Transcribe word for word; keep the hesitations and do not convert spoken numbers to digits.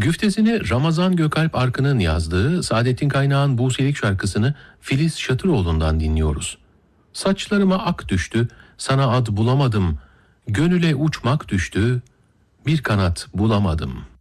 Güftesini Ramazan Gökalp Arkın'ın yazdığı Saadettin Kaynağ'ın Buselik şarkısını Filiz Şatıroğlu'ndan dinliyoruz. Saçlarıma ak düştü, sana ad bulamadım, gönüle uçmak düştü, bir kanat bulamadım.''